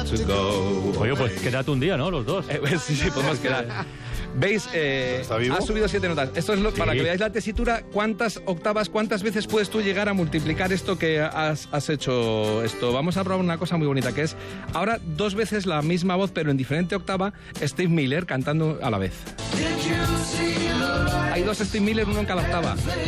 to go. Oye, pues quédate un día, ¿no? Los dos. Sí, podemos quedar. ¿Veis? Ha subido 7 notas. Esto es para que veáis la tesitura. ¿Cuántas veces puedes tú llegar a multiplicar esto que has hecho esto? Vamos a probar una cosa muy bonita, que es ahora 2 veces la misma voz, pero en diferente octava, Steve Miller cantando a la vez. Hay 2 Steve Miller, uno en cada octava.